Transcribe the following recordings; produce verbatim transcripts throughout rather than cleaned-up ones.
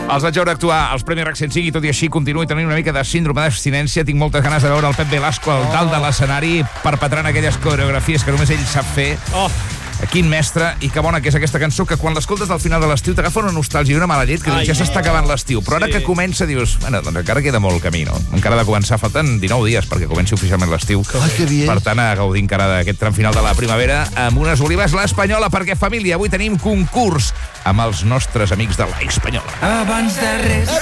Els vaig veure actuar als Premis RAC cent cinc i tot i així continuo tenint una mica de síndrome d'abstinència. Tinc moltes ganes de veure el Pep Velasco al dalt de l'escenari perpetrant aquelles coreografies que només ell sap fer. Oh. Quin mestre, i que bona que és aquesta cançó, que quan l'escoltes al final de l'estiu t'agafa una nostàlgia i una mala llet, que dius, ja s'està acabant l'estiu. Però ara que comença dius, bueno, doncs encara queda molt camí, no? Encara ha de començar, falten dinou dies perquè comenci oficialment l'estiu. Per tant, a gaudir encara d'aquest tram final de la primavera amb unes olives l'Espanyola, perquè, família, avui tenim concurs amb els nostres amics de l'Espanyola. Abans de res,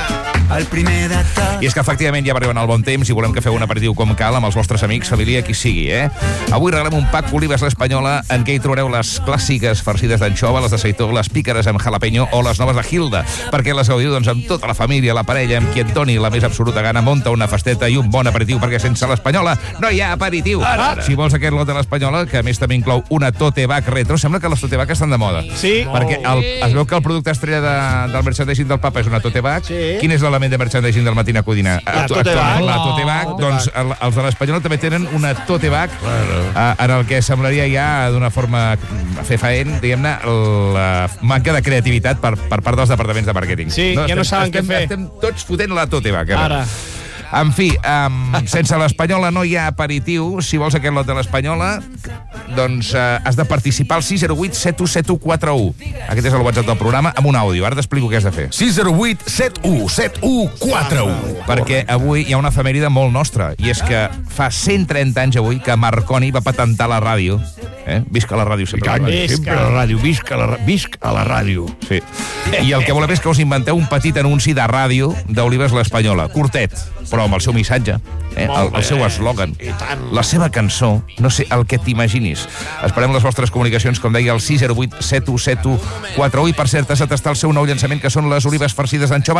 el primer de tot. I és que, efectivament, ja va arribant el bon temps i volem que feu un aperitiu com cal amb els vostres amics, família, qui sigui, eh? Avui regalem un pack olives l'Espanyola en què hi trobareu les clàssiques farcides d'anxova, les de seitó, les pícares amb jalapeño o les noves de Hilda, perquè les gaudiu doncs, amb tota la família, la parella, amb qui et doni la més absoluta gana, munta una festeta i un bon aperitiu, perquè sense l'Espanyola no hi ha aperitiu. Ara, ara. Si vols aquest lot de l'Espanyola, que a més també inclou una tote bag retro, sembla que les tote bag estan de moda. Sí. Perquè el, es veu que el producte estrella de, del merchandising del papa és una tote bag. Sí. Quin és l'element de merchandising del Matina Codina? La tote bag. La tote bag. Oh. Doncs el, els de l'Espanyola també tenen una tote bag, claro. eh, en el que semblaria ja d'una forma fefaent, diguem-ne, la manca de creativitat per, per part dels departaments de màrqueting. Sí, no, ja estem, no saben estem, què fer. Estem tots fotent la tote bag. Ara. En fi, um, sense l'Espanyola no hi ha aperitiu. Si vols aquest lot de l'Espanyola, doncs uh, has de participar al sis zero vuit set u set u quatre u. Aquest és el WhatsApp del programa, amb un àudio. Ara t'explico què has de fer. sis zero vuit set u set u quatre u. Perquè avui hi ha una efemèride molt nostra, i és que fa cent trenta anys avui que Marconi va patentar la ràdio. Eh? Visca la ràdio, sempre. Canya, sempre la ràdio, visca la, visc a la ràdio. Sí. I el que volem és que us inventeu un petit anunci de ràdio d'Olives l'Espanyola, curtet, però amb el seu missatge, eh? el, el seu eslògan, la seva cançó, no sé, el que t'imaginis. Esperem les vostres comunicacions, com deia, al sis zero vuit set u set u quatre u. I per cert, has de tastar el seu nou llançament, que són les olives farcides d'anxova